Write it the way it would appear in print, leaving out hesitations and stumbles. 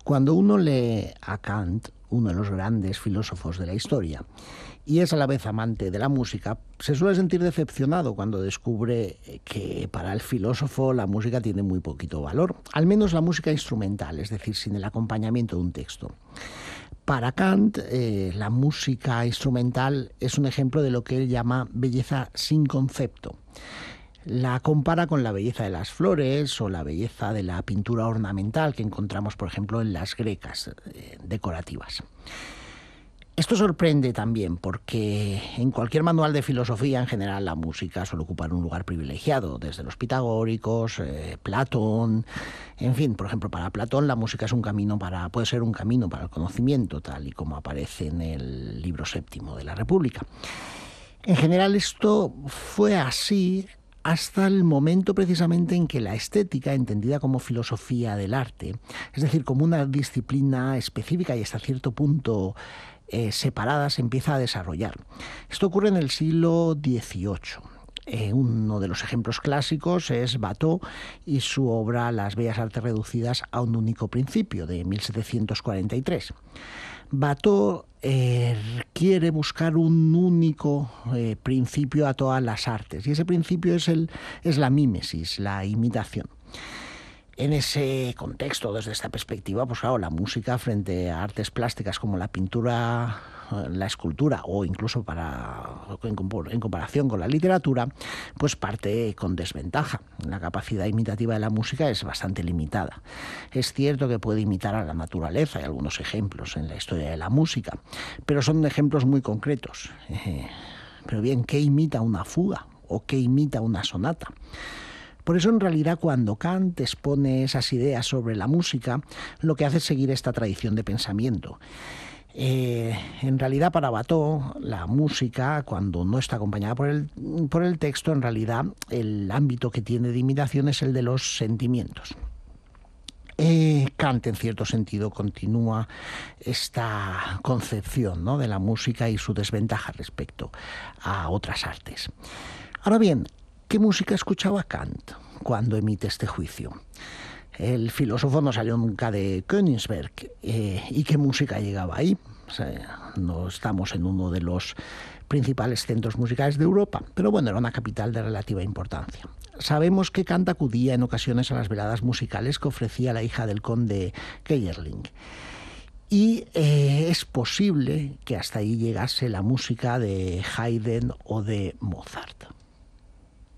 Cuando uno lee a Kant, uno de los grandes filósofos de la historia, y es a la vez amante de la música, se suele sentir decepcionado cuando descubre que para el filósofo la música tiene muy poquito valor, al menos la música instrumental, es decir, sin el acompañamiento de un texto. Para Kant, la música instrumental es un ejemplo de lo que él llama belleza sin concepto. La compara con la belleza de las flores o la belleza de la pintura ornamental que encontramos, por ejemplo, en las grecas decorativas. Esto sorprende también porque en cualquier manual de filosofía en general la música suele ocupar un lugar privilegiado, desde los pitagóricos, Platón, en fin, por ejemplo, para Platón la música es puede ser un camino para el conocimiento, tal y como aparece en el libro séptimo de la República. En general esto fue así hasta el momento precisamente en que la estética, entendida como filosofía del arte, es decir, como una disciplina específica y hasta cierto punto separada, se empieza a desarrollar. Esto ocurre en el siglo XVIII. Uno de los ejemplos clásicos es Watteau y su obra Las Bellas Artes reducidas a un único principio, de 1743. Watteau quiere buscar un único principio a todas las artes, y ese principio es la mímesis, la imitación. En ese contexto, desde esta perspectiva, pues claro, la música frente a artes plásticas como la pintura, la escultura o incluso en comparación con la literatura, pues parte con desventaja. La capacidad imitativa de la música es bastante limitada. Es cierto que puede imitar a la naturaleza, hay algunos ejemplos en la historia de la música, pero son ejemplos muy concretos. Pero bien, ¿qué imita una fuga o qué imita una sonata? Por eso, en realidad, cuando Kant expone esas ideas sobre la música, lo que hace es seguir esta tradición de pensamiento. En realidad, para Watteau, la música, cuando no está acompañada por el texto, en realidad el ámbito que tiene de imitación es el de los sentimientos. Kant, en cierto sentido, continúa esta concepción, ¿no?, de la música y su desventaja respecto a otras artes. Ahora bien, ¿qué música escuchaba Kant cuando emite este juicio? El filósofo no salió nunca de Königsberg. ¿Y qué música llegaba ahí? O sea, no estamos en uno de los principales centros musicales de Europa, pero bueno, era una capital de relativa importancia. Sabemos que Kant acudía en ocasiones a las veladas musicales que ofrecía la hija del conde Keyerling. Y es posible que hasta ahí llegase la música de Haydn o de Mozart.